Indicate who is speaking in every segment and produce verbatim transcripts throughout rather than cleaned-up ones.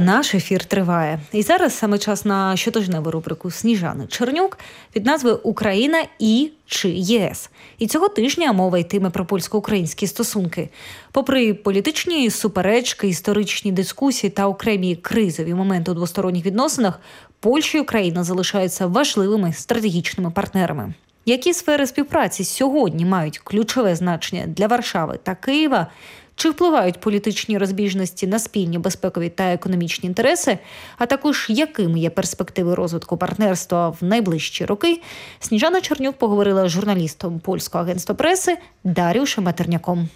Speaker 1: наш ефір триває. І зараз саме час на щотижневу рубрику Сніжани Чернюк під назвою «Україна і чи ЄС». І цього тижня мова йтиме про польсько-українські стосунки. Попри політичні суперечки, історичні дискусії та окремі кризові моменти у двосторонніх відносинах, Польща і Україна залишаються важливими стратегічними партнерами. Які сфери співпраці сьогодні мають ключове значення для Варшави та Києва? Чи впливають політичні розбіжності на спільні безпекові та економічні інтереси, а також якими є перспективи розвитку партнерства в найближчі роки, Сніжана Чернюк поговорила з журналістом Польського агентства преси Даріушем Матерняком.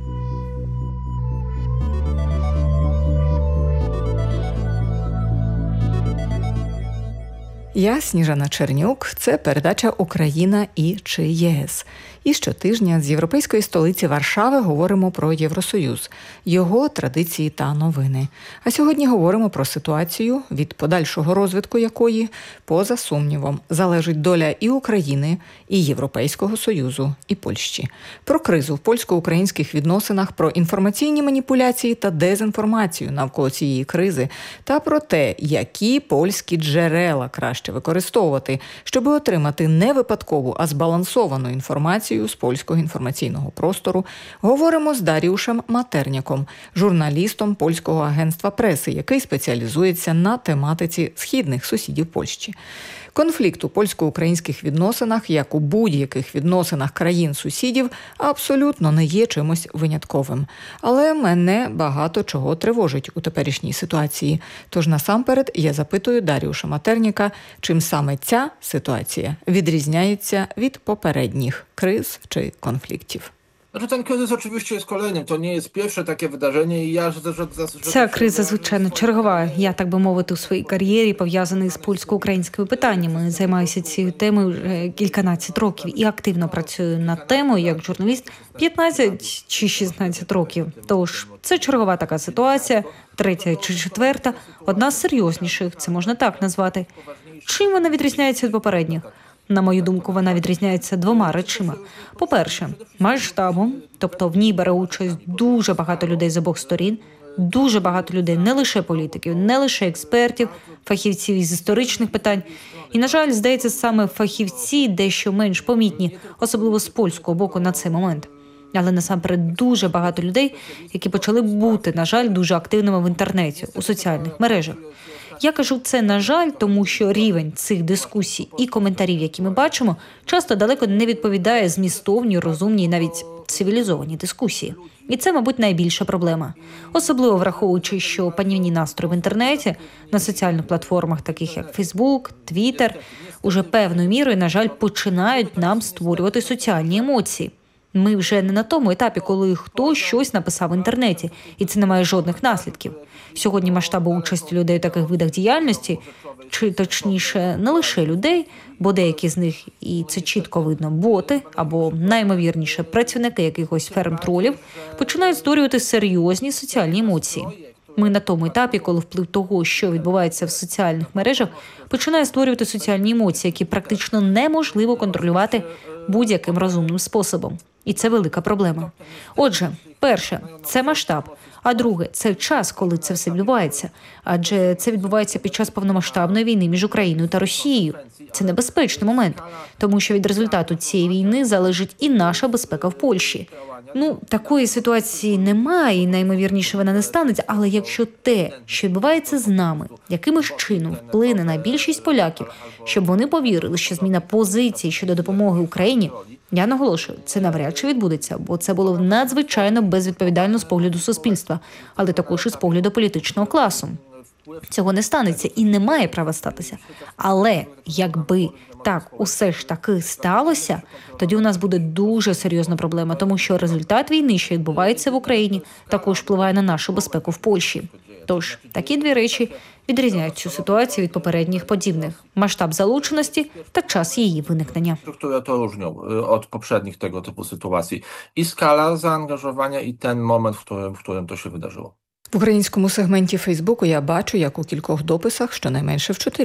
Speaker 2: Я Сніжана Чернюк, це передача «Україна і чи ЄС». І щотижня з європейської столиці Варшави говоримо про Євросоюз, його традиції та новини. А сьогодні говоримо про ситуацію, від подальшого розвитку якої, поза сумнівом, залежить доля і України, і Європейського Союзу, і Польщі. Про кризу в польсько-українських відносинах, про інформаційні маніпуляції та дезінформацію навколо цієї кризи, та про те, які польські джерела краще використовувати, щоб отримати не випадкову, а збалансовану інформацію з польського інформаційного простору, говоримо з Даріушем Матерняком, журналістом Польського агентства преси, який спеціалізується на тематиці східних сусідів Польщі. Конфлікт у польсько-українських відносинах, як у будь-яких відносинах країн-сусідів, абсолютно не є чимось винятковим. Але мене багато чого тривожить у теперішній ситуації. Тож насамперед я запитую Даріуша Матерняка, чим саме ця ситуація відрізняється від попередніх криз чи конфліктів.
Speaker 3: Znaczy ten kryzys oczywiście jest kolejnym, to nie jest pierwsze takie wydarzenie i ja... Że, że, że,
Speaker 1: Ця криза, звичайно, чергова. Я, так би мовити, у своїй кар'єрі пов'язаний з польсько-українськими питаннями. Займаюся цією темою вже кільканадцять років і активно працюю над темою як журналіст п'ятнадцять чи шістнадцять років. Тож це чергова така ситуація, третя чи четверта, одна з серйозніших, це можна так назвати. Чим вона відрізняється від попередніх? На мою думку, вона відрізняється двома речима. По-перше, масштабом, тобто в ній бере участь дуже багато людей з обох сторін, дуже багато людей, не лише політиків, не лише експертів, фахівців із історичних питань. І, на жаль, здається, саме фахівці дещо менш помітні, особливо з польського боку на цей момент. Але насамперед дуже багато людей, які почали бути, на жаль, дуже активними в інтернеті, у соціальних мережах. Я кажу це, на жаль, тому що рівень цих дискусій і коментарів, які ми бачимо, часто далеко не відповідає змістовній, розумній, навіть цивілізованій дискусії. І це, мабуть, найбільша проблема. Особливо враховуючи, що панівні настрої в інтернеті, на соціальних платформах, таких як Фейсбук, Твіттер, уже певною мірою, на жаль, починають нам створювати соціальні емоції. Ми вже не на тому етапі, коли хтось щось написав в інтернеті, і це не має жодних наслідків. Сьогодні масштаби участі людей у таких видах діяльності, чи точніше не лише людей, бо деякі з них, і це чітко видно, боти, або наймовірніше працівники якихось ферм-тролів, починають створювати серйозні соціальні емоції. Ми на тому етапі, коли вплив того, що відбувається в соціальних мережах, починає створювати соціальні емоції, які практично неможливо контролювати будь-яким розумним способом. І це велика проблема. Отже, перше – це масштаб. А друге – це час, коли це все відбувається. Адже це відбувається під час повномасштабної війни між Україною та Росією. Це небезпечний момент, тому що від результату цієї війни залежить і наша безпека в Польщі. Ну, такої ситуації немає, і наймовірніше вона не станеться, але якщо те, що відбувається з нами, якимось чином вплине на більшість поляків, щоб вони повірили, що зміна позиції щодо допомоги Україні, я наголошую, це навряд чи відбудеться, бо це було надзвичайно безвідповідально з погляду суспільства, але також і з погляду політичного класу. Цього не станеться і не має права статися. Але якби так усе ж таки сталося, тоді у нас буде дуже серйозна проблема, тому що результат війни, що відбувається в Україні, також впливає на нашу безпеку в Польщі. Тож, такі дві речі відрізняють цю ситуацію від попередніх подібних. Масштаб залученості та час її виникнення.
Speaker 3: Które to różnią od poprzednich tego typu sytuacji. I skala zaangażowania, i ten moment, w którym, w którym to się wydarzyło.
Speaker 2: В українському сегменті Фейсбуку я бачу, як у кількох дописах, щонайменше в чотирьох